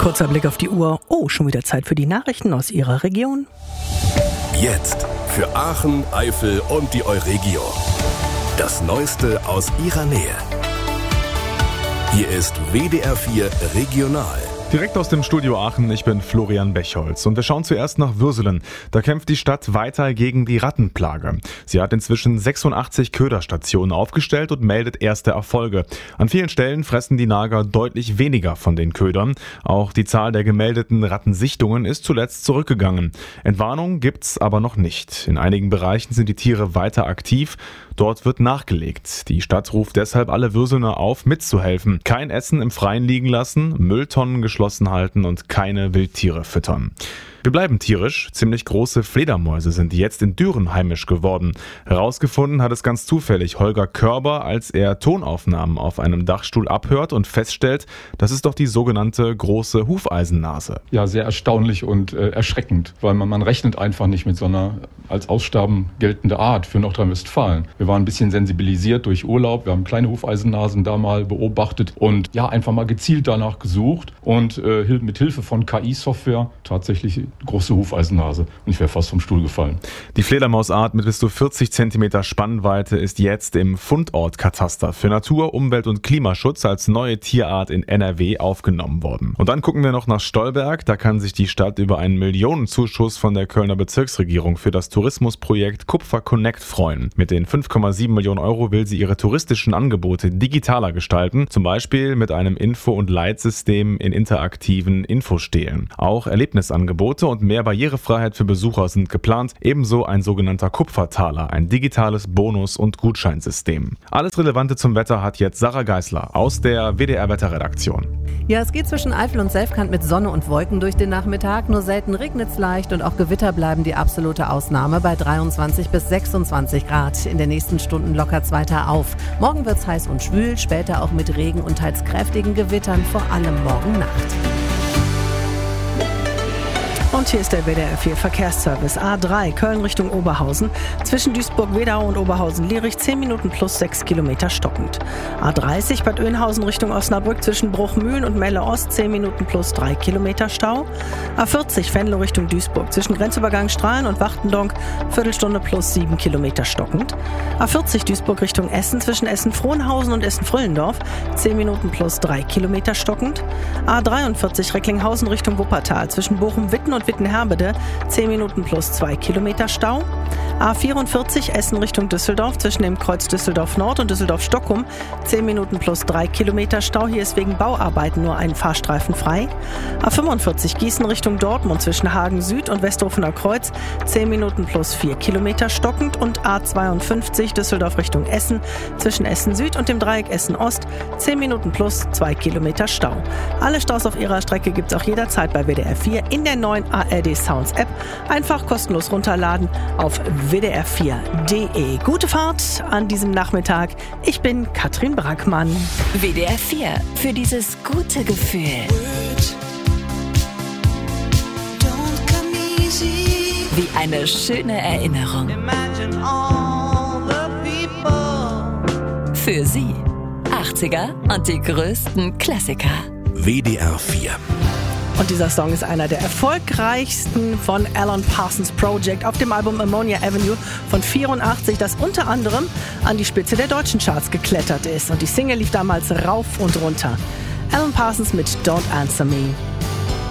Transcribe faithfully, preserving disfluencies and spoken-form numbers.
Kurzer Blick auf die Uhr. Oh, schon wieder Zeit für die Nachrichten aus Ihrer Region. Jetzt für Aachen, Eifel und die Euregio. Das Neueste aus Ihrer Nähe. Hier ist W D R vier Regional. Direkt aus dem Studio Aachen, ich bin Florian Bechholz und wir schauen zuerst nach Würselen. Da kämpft die Stadt weiter gegen die Rattenplage. Sie hat inzwischen sechsundachtzig Köderstationen aufgestellt und meldet erste Erfolge. An vielen Stellen fressen die Nager deutlich weniger von den Ködern. Auch die Zahl der gemeldeten Rattensichtungen ist zuletzt zurückgegangen. Entwarnung gibt's aber noch nicht. In einigen Bereichen sind die Tiere weiter aktiv. Dort wird nachgelegt. Die Stadt ruft deshalb alle Würselener auf, mitzuhelfen. Kein Essen im Freien liegen lassen, Mülltonnen geschlossen halten und keine Wildtiere füttern. Wir bleiben tierisch. Ziemlich große Fledermäuse sind jetzt in Düren heimisch geworden. Herausgefunden hat es ganz zufällig Holger Körber, als er Tonaufnahmen auf einem Dachstuhl abhört und feststellt, das ist doch die sogenannte große Hufeisennase. Ja, sehr erstaunlich und äh, erschreckend, weil man, man rechnet einfach nicht mit so einer als Aussterben geltende Art für Nordrhein-Westfalen. Wir waren ein bisschen sensibilisiert durch Urlaub, wir haben kleine Hufeisennasen da mal beobachtet und ja, einfach mal gezielt danach gesucht und äh, mit Hilfe von K I-Software tatsächlich große Hufeisennase. Und ich wäre fast vom Stuhl gefallen. Die Fledermausart mit bis zu vierzig Zentimeter Spannweite ist jetzt im Fundortkataster für Natur-, Umwelt- und Klimaschutz als neue Tierart in N R W aufgenommen worden. Und dann gucken wir noch nach Stolberg. Da kann sich die Stadt über einen Millionenzuschuss von der Kölner Bezirksregierung für das Tourismusprojekt Kupfer Connect freuen. Mit den fünf Komma sieben Millionen Euro will sie ihre touristischen Angebote digitaler gestalten. Zum Beispiel mit einem Info- und Leitsystem in interaktiven Infostelen. Auch Erlebnisangebote und mehr Barrierefreiheit für Besucher sind geplant, ebenso ein sogenannter Kupfertaler, ein digitales Bonus- und Gutscheinsystem. Alles Relevante zum Wetter hat jetzt Sarah Geisler aus der W D R-Wetterredaktion. Ja, es geht zwischen Eifel und Selfkant mit Sonne und Wolken durch den Nachmittag. Nur selten regnet es leicht und auch Gewitter bleiben die absolute Ausnahme bei dreiundzwanzig bis sechsundzwanzig Grad. In den nächsten Stunden lockert es weiter auf. Morgen wird es heiß und schwül, später auch mit Regen und teils kräftigen Gewittern, vor allem morgen Nacht. Und hier ist der W D R vier Verkehrsservice. A drei, Köln Richtung Oberhausen. Zwischen Duisburg-Wedau und Oberhausen-Lierich zehn Minuten plus sechs Kilometer stockend. A dreißig, Bad Oeynhausen Richtung Osnabrück. Zwischen Bruchmühlen und Melle-Ost zehn Minuten plus drei Kilometer Stau. A vierzig, Venlo Richtung Duisburg. Zwischen Grenzübergang Strahlen und Wachtendonk Viertelstunde plus sieben Kilometer stockend. A vierzig, Duisburg Richtung Essen. Zwischen Essen-Frohnhausen und Essen-Früllendorf zehn Minuten plus drei Kilometer stockend. A dreiundvierzig, Recklinghausen Richtung Wuppertal. Zwischen Bochum-Witten und Wittenherbede zehn Minuten plus zwei Kilometer Stau. A vierundvierzig Essen Richtung Düsseldorf zwischen dem Kreuz Düsseldorf Nord und Düsseldorf Stockkum zehn Minuten plus drei Kilometer Stau. Hier ist wegen Bauarbeiten nur ein Fahrstreifen frei. A fünfundvierzig Gießen Richtung Dortmund zwischen Hagen Süd und Westhofener Kreuz zehn Minuten plus vier Kilometer stockend. Und A zweiundfünfzig Düsseldorf Richtung Essen zwischen Essen Süd und dem Dreieck Essen Ost zehn Minuten plus zwei Kilometer Stau. Alle Staus auf ihrer Strecke gibt es auch jederzeit bei W D R vier in der neuen A R D Sounds App. Einfach kostenlos runterladen auf w d r vier punkt d e. Gute Fahrt an diesem Nachmittag. Ich bin Katrin Brackmann. W D R vier für dieses gute Gefühl. Wie eine schöne Erinnerung. Für Sie. achtziger und die größten Klassiker. W D R vier. Und dieser Song ist einer der erfolgreichsten von Alan Parsons Project auf dem Album Ammonia Avenue von vierundachtzig, das unter anderem an die Spitze der deutschen Charts geklettert ist. Und die Single lief damals rauf und runter. Alan Parsons mit Don't Answer Me.